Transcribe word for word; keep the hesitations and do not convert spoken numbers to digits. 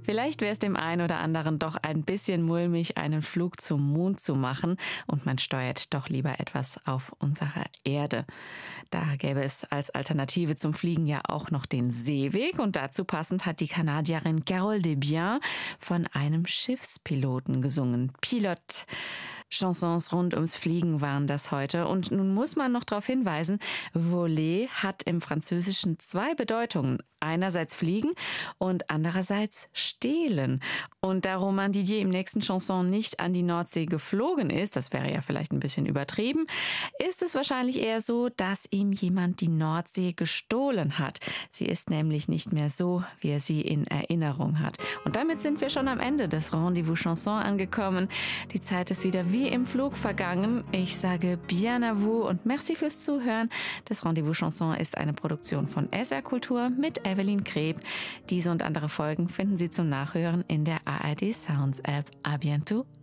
Vielleicht wäre es dem einen oder anderen doch ein bisschen mulmig, einen Flug zum Mond zu machen und man steuert doch lieber etwas auf unserer Erde. Da gäbe es als Alternative zum Fliegen ja auch noch den Seeweg und dazu passend hat die Kanadierin Carole Desbiens von einem Schiffspiloten gesungen. Pilote. Chansons rund ums Fliegen waren das heute. Und nun muss man noch darauf hinweisen, voler hat im Französischen zwei Bedeutungen. Einerseits fliegen und andererseits stehlen. Und da Romain Didier im nächsten Chanson nicht an die Nordsee geflogen ist, das wäre ja vielleicht ein bisschen übertrieben, ist es wahrscheinlich eher so, dass ihm jemand die Nordsee gestohlen hat. Sie ist nämlich nicht mehr so, wie er sie in Erinnerung hat. Und damit sind wir schon am Ende des Rendezvous Chanson angekommen. Die Zeit ist wieder wie im Flug vergangen. Ich sage bien à vous und merci fürs Zuhören. Das Rendezvous Chanson ist eine Produktion von S R Kultur mit Evelyn Kreb. Diese und andere Folgen finden Sie zum Nachhören in der A R D Sounds App. À bientôt.